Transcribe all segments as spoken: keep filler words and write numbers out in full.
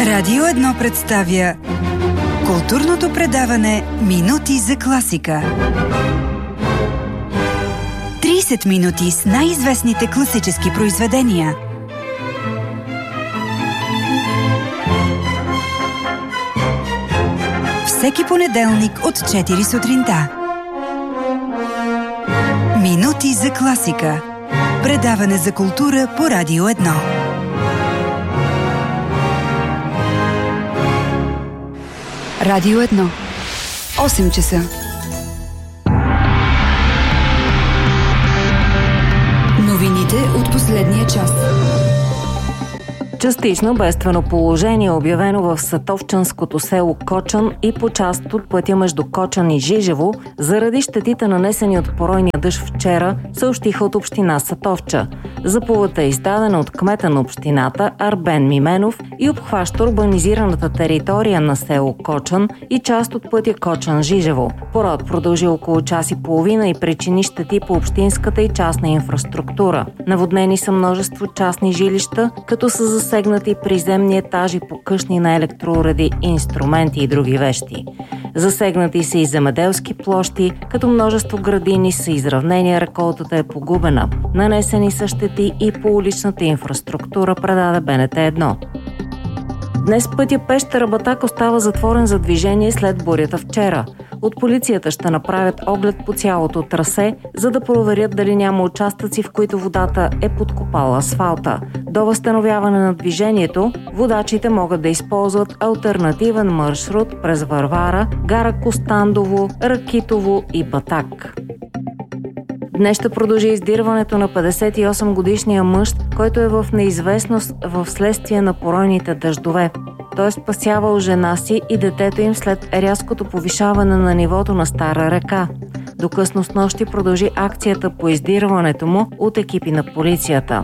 Радио едно представя културното предаване Минути за класика. трийсет минути с най-известните класически произведения. Всеки понеделник от четири сутринта. Минути за класика. Предаване за култура по Радио едно. Радио едно. осем часа. Новините от последния час. Частично бедствено положение, обявено в Сатовчанското село Кочан и по част от пътя между Кочан и Жижево, заради щетите нанесени от поройния дъжд вчера, съобщиха от община Сатовча. Заповедта е издадена от кмета на общината Арбен Мименов и обхваща урбанизираната територия на село Кочан и част от пътя Кочан-Жижево. Пород продължи около час и половина и причини щети по общинската и частна инфраструктура. Наводнени са множество частни жилища, като са засегнати приземни етажи по къщни на електроуреди, инструменти и други вещи. Засегнати са и земеделски площи, като множество градини са изравнени, реколтата е погубена. Нанесени са щети и по уличната инфраструктура, предаде Б Н Т едно. Днес пътя Пещера – Батак остава затворен за движение след бурята вчера. От полицията ще направят оглед по цялото трасе, за да проверят дали няма участъци, в които водата е подкопала асфалта. До възстановяване на движението, водачите могат да използват алтернативен маршрут през Варвара, гара Костандово, Ракитово и Батак. Днес ще продължи издирването на петдесет и осем годишния мъж, който е в неизвестност в следствие на поройните дъждове. Той е спасявал жена си и детето им след рязкото повишаване на нивото на Стара река. До късно снощи продължи акцията по издирването му от екипи на полицията.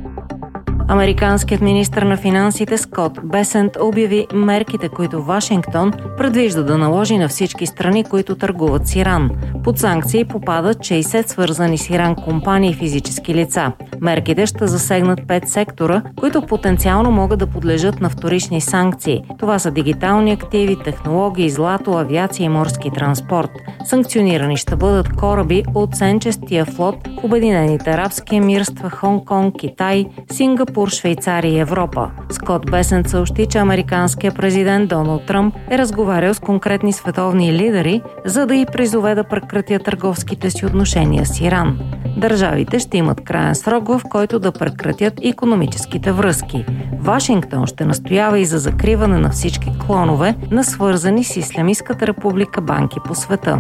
Американският министър на финансите Скот Бесент обяви мерките, които Вашингтон предвижда да наложи на всички страни, които търгуват с Иран. Под санкции попадат шейсет свързани с Иран компании и физически лица. Мерките ще засегнат пет сектора, които потенциално могат да подлежат на вторични санкции. Това са дигитални активи, технологии, злато, авиация и морски транспорт. Санкционирани ще бъдат кораби от сенчестия флот в Обединените арабски емирства, Хонг-Конг, Китай, Сингапур, Швейцария и Европа. Скот Бесент съобщи, че американският президент Доналд Тръмп е разговарял с конкретни световни лидери, за да ги призове да прекратят търговските си отношения с Иран. Държавите ще имат краен срок, в който да прекратят икономическите връзки. Вашингтон ще настоява и за закриване на всички клонове на свързани с Ислямистката република банки по света.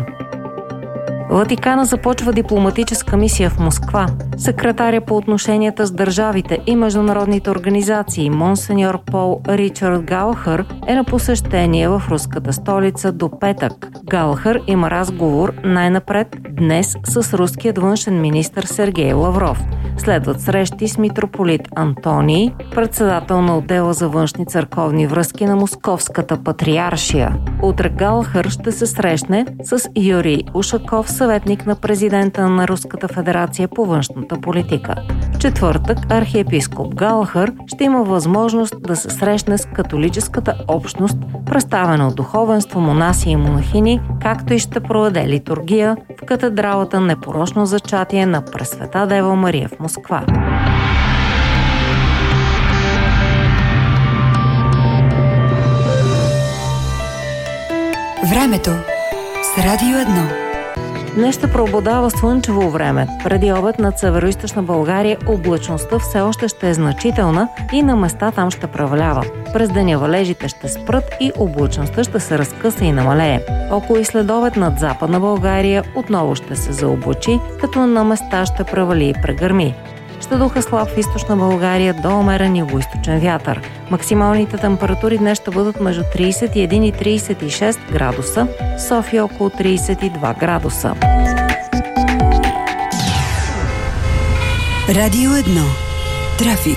Ватикана започва дипломатическа мисия в Москва. Секретаря по отношенията с държавите и международните организации монсеньор Пол Ричард Галахър е на посещение в руската столица до петък. Галахър има разговор най-напред днес с руският външен министър Сергей Лавров. Следват срещи с митрополит Антоний, председател на отдела за външни църковни връзки на Московската патриаршия. Утре Галахър ще се срещне с Юрий Ушаков, съветник на президента на Руската федерация по външната политика. В четвъртък архиепископ Галахър ще има възможност да се срещне с католическата общност, представена от духовенство, монаси и монахини, както и ще проведе литургия в катедралата Непорочно зачатие на Пресвета Дева Мария в Москва. Времето с Радио едно. Днес ще преобладава слънчево време. Преди обед над североизточна България облачността все още ще е значителна и на места там ще превалява. През деня валежите ще спрат и облачността ще се разкъса и намалее. Около и следобед над западна България отново ще се заоблачи, като на места ще превали и прегърми. Ще духа слаб в източна България до умерен югоизточен вятър. Максималните температури днес ще бъдат между трийсет и един и трийсет и шест градуса, в София около трийсет и два градуса. Радио едно. Трафик.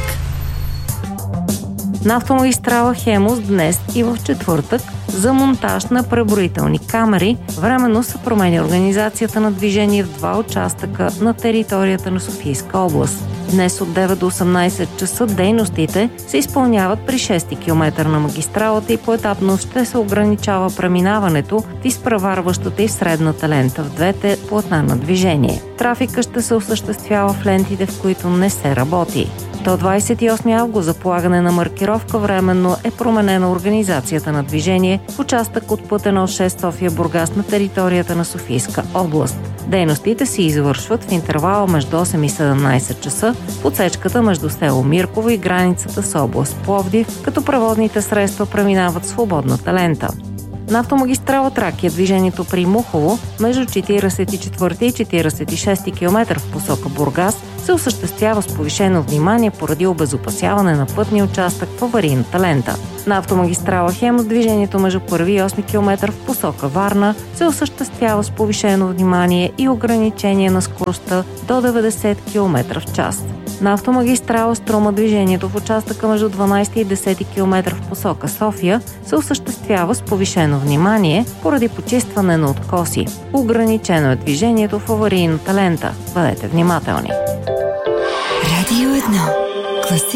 На автомагистрала Хемус днес и в четвъртък за монтаж на преброителни камери временно се променя организацията на движение в два участъка на територията на Софийска област. Днес от девет до осемнайсет часа дейностите се изпълняват при шести километър на магистралата и поетапно ще се ограничава преминаването в изпреварващата и в средната лента в двете платна на движение. Трафика ще се осъществява в лентите, в които не се работи. До двайсет и осми август за полагане на маркировка временно е променена организацията на движение в участък от път едно шест София-Бургас на територията на Софийска област. Дейностите се извършват в интервала между осем и седемнайсет часа в отсечката между село Мирково и границата с област Пловдив, като превозните средства преминават свободната лента. На автомагистрала Тракия движението при Мухово между четирийсет и четвърти и четирийсет и шести километър в посока Бургас се осъществява с повишено внимание поради обезопасяване на пътния участък в аварийната лента. На автомагистрала Хемус движението между първи и осми километър в посока Варна се осъществява с повишено внимание и ограничение на скоростта до деветдесет километра в час. На автомагистрала Струма движението в участъка между дванайсети и десети километър в посока София се осъществява с повишено внимание поради почистване на откоси. Ограничено е движението в аварийната лента. Бъдете внимателни. Радио едно.